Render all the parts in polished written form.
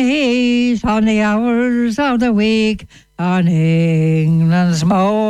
He's on the hours of the week on England's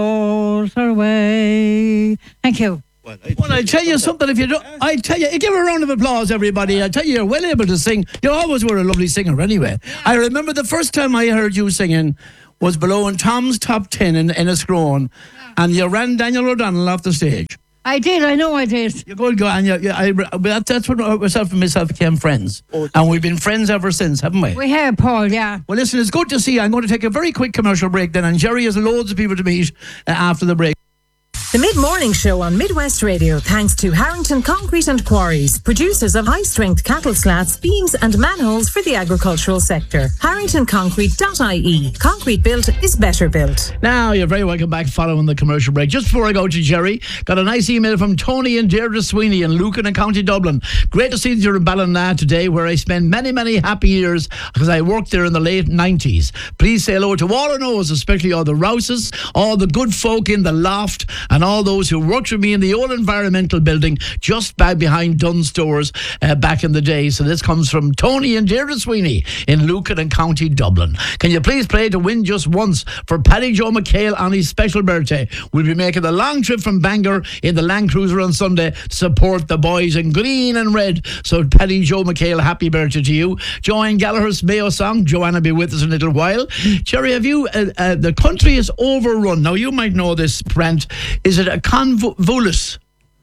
motorway. Thank you. Well, I tell you something. If you don't, I tell you, give a round of applause, everybody. I tell you, you're well able to sing. You always were a lovely singer, anyway. I remember the first time I heard you singing was below in Tom's Top 10 in Enniscrone, and you ran Daniel O'Donnell off the stage. I did. I know I did. You're going to go, and that's when myself and myself became friends, and we've been friends ever since, haven't we? We have, Paul. Yeah. Well, listen, it's good to see you. I'm going to take a very quick commercial break then, and Jerry has loads of people to meet after the break. The Mid-Morning Show on Midwest Radio, thanks to Harrington Concrete and Quarries, producers of high-strength cattle slats, beams and manholes for the agricultural sector. HarringtonConcrete.ie. Concrete built is better built. Now, you're very welcome back following the commercial break. Just before I go to Jerry, got a nice email from Tony and Deirdre Sweeney in Lucan and County Dublin. Great to see you in Ballina today, where I spent many, many happy years because I worked there in the late 90s. Please say hello to all I know, especially all the Rouses, all the good folk in the loft, and all those who worked with me in the old environmental building just back behind Dunn Stores back in the day. So this comes from Tony and Deirdre Sweeney in Lucan and County Dublin. Can you please play to win just once for Paddy Joe McHale on his special birthday? We'll be making the long trip from Bangor in the Land Cruiser on Sunday to support the boys in green and red. So Paddy Joe McHale, happy birthday to you. Joanne Gallagher's Mayo song. Joanne will be with us in a little while. Jerry, have you the country is overrun. Now you might know this, Brent. Is it a convolvulus?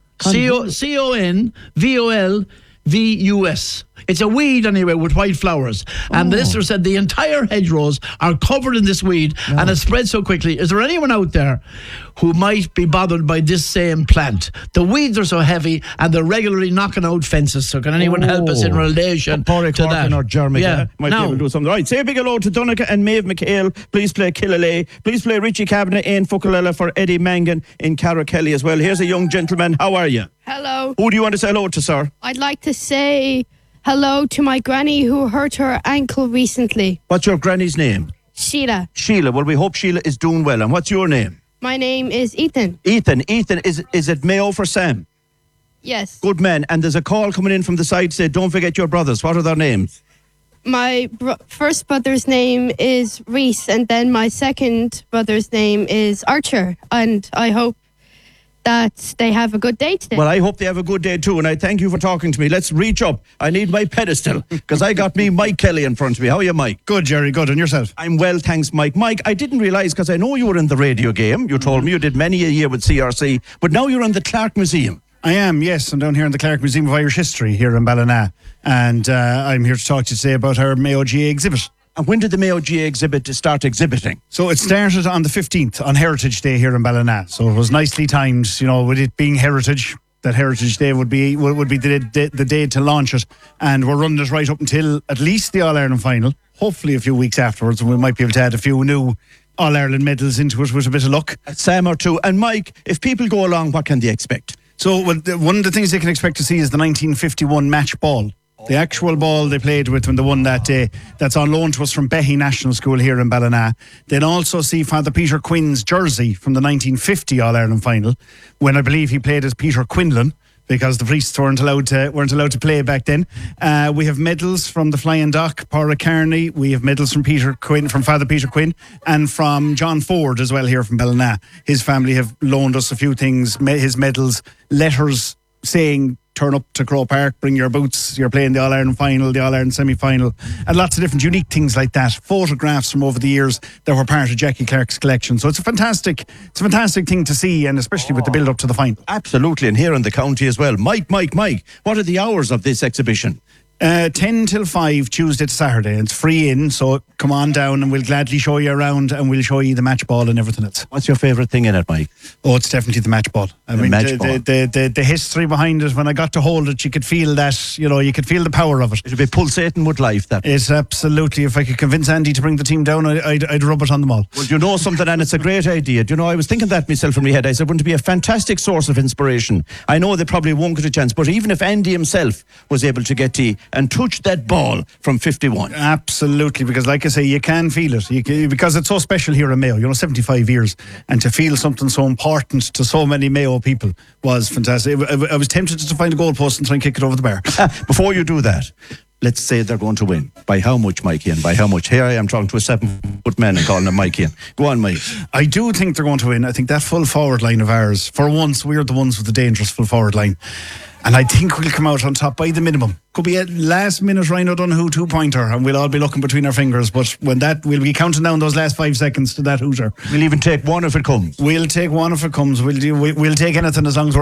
CONVOLVUS. It's a weed anyway with white flowers. And the listener said the entire hedgerows are covered in this weed and it spreads so quickly. Is there anyone out there who might be bothered by this same plant? The weeds are so heavy and they're regularly knocking out fences. So can anyone help us in relation to that? Or Jeremy might be able to do something. Right, say a big hello to Donica and Maeve McHale. Please play Killalay. Please play Richie Cabinet and Fukalella for Eddie Mangan in Carrakelly as well. Here's a young gentleman. How are you? Hello. Who do you want to say hello to, sir? I'd like to say hello to my granny who hurt her ankle recently. What's your granny's name? Sheila. Sheila. Well, we hope Sheila is doing well. And what's your name? My name is Ethan. Ethan, is it Mayo for Sam? Yes. Good man. And there's a call coming in from the side say, don't forget your brothers. What are their names? My first brother's name is Reese, and then my second brother's name is Archer. And I hope that they have a good day today. Well, I hope they have a good day too, and I thank you for talking to me. Let's reach up. I need my pedestal, because I got me Mike Kelly in front of me. How are you, Mike? Good, Jerry. Good. And yourself? I'm well, thanks, Mike. Mike, I didn't realise, because I know you were in the radio game. You told me you did many a year with CRC, but now you're in the Clark Museum. I am, yes. I'm down here in the Clark Museum of Irish History here in Ballina, and I'm here to talk to you today about our Mayo GA exhibit. And when did the Mayo GA exhibit start exhibiting? So it started on the 15th, on Heritage Day here in Ballina. So it was nicely timed, you know, with it being Heritage. That Heritage Day would be the day to launch it. And we're running it right up until at least the All-Ireland final. Hopefully a few weeks afterwards, and we might be able to add a few new All-Ireland medals into it with a bit of luck. Sam or two. And Mike, if people go along, what can they expect? So one of the things they can expect to see is the 1951 match ball. The actual ball they played with when they won that day, that's on loan to us from Behy National School here in Ballina. They'll also see Father Peter Quinn's jersey from the 1950 All-Ireland final, when I believe he played as Peter Quinlan, because the priests weren't allowed to play back then. We have medals from the Flying Dock, Paura Carney. We have medals from Father Peter Quinn, and from John Ford as well here from Ballina. His family have loaned us a few things, his medals, letters saying, turn up to Crow Park, bring your boots, you're playing the All-Ireland final, the All-Ireland semi-final, and lots of different unique things like that. Photographs from over the years that were part of Jackie Clark's collection. So it's a fantastic thing to see, and especially with the build-up to the final. Absolutely, and here in the county as well. Mike, what are the hours of this exhibition? 10 till 5, Tuesday to Saturday. It's free in, so come on down and we'll gladly show you around, and we'll show you the match ball and everything else. What's your favourite thing in it, Mike? Oh, it's definitely the match ball. The history behind it, when I got to hold it, you could feel that, you could feel the power of it. It'll be pulsating with life, that. It's absolutely, if I could convince Andy to bring the team down, I'd rub it on them all. Well, you know something, and it's a great idea. I was thinking that myself in my head. I said, wouldn't it be a fantastic source of inspiration? I know they probably won't get a chance, but even if Andy himself was able to get to and touch that ball from 51. Absolutely, because like I say, you can feel it. Because it's so special here in Mayo, 75 years, and to feel something so important to so many Mayo people was fantastic. I was tempted to find a goalpost and try and kick it over the bar. Before you do that, let's say they're going to win. By how much, Mike Ian? By how much? Here I am talking to a 7-foot man and calling him Mike Ian. Go on, Mike. I do think they're going to win. I think that full forward line of ours, for once, we're the ones with the dangerous full forward line. And I think we'll come out on top by the minimum. Could be a last minute Ryan O'Donoghue 2-pointer, and we'll all be looking between our fingers. But when we'll be counting down those last 5 seconds to that hooter. We'll even take one if it comes. We'll take one if it comes. We'll take anything as long as we're